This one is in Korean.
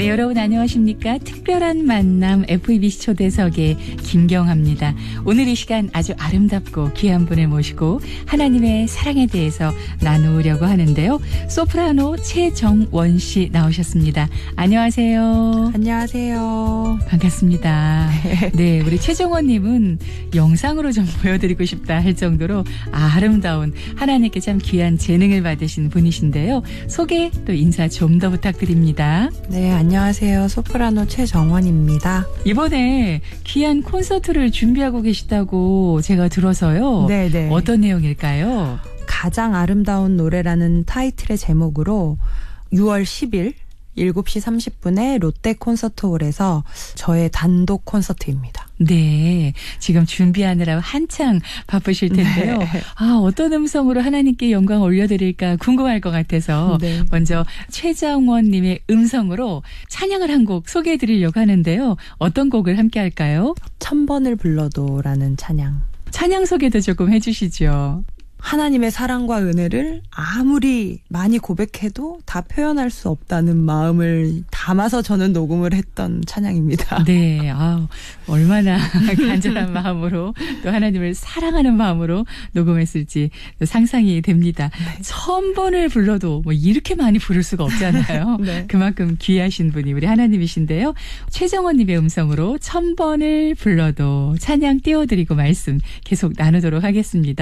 네, 여러분 안녕하십니까? 특별한 만남 FEBC 초대석의 김경아입니다. 오늘 이 시간 아주 아름답고 귀한 분을 모시고 하나님의 사랑에 대해서 나누려고 하는데요. 소프라노 최정원 씨 나오셨습니다. 안녕하세요. 안녕하세요. 반갑습니다. 네, 우리 최정원 님은 영상으로 좀 보여드리고 싶다 할 정도로 아름다운 하나님께 참 귀한 재능을 받으신 분이신데요. 소개 또 인사 좀 더 부탁드립니다. 네, 안녕하세요. 소프라노 최정원입니다. 이번에 귀한 콘서트를 준비하고 계시다고 제가 들어서요. 네네. 어떤 내용일까요? 가장 아름다운 노래라는 타이틀의 제목으로 6월 10일 7시 30분에 롯데 콘서트홀에서 저의 단독 콘서트입니다. 네, 지금 준비하느라 한창 바쁘실 텐데요. 네. 어떤 음성으로 하나님께 영광 올려드릴까 궁금할 것 같아서 네. 먼저 최정원 님의 음성으로 찬양을 한 곡 소개해드리려고 하는데요. 어떤 곡을 함께 할까요? 1000번을 불러도라는 찬양. 찬양 소개도 조금 해주시죠. 하나님의 사랑과 은혜를 아무리 많이 고백해도 다 표현할 수 없다는 마음을 담아서 저는 녹음을 했던 찬양입니다. 네, 얼마나 간절한 마음으로 또 하나님을 사랑하는 마음으로 녹음했을지 상상이 됩니다. 네. 1000번을 불러도 뭐 이렇게 많이 부를 수가 없잖아요. 네. 그만큼 귀하신 분이 우리 하나님이신데요. 최정원 님의 음성으로 1000번을 불러도 찬양 띄워드리고 말씀 계속 나누도록 하겠습니다.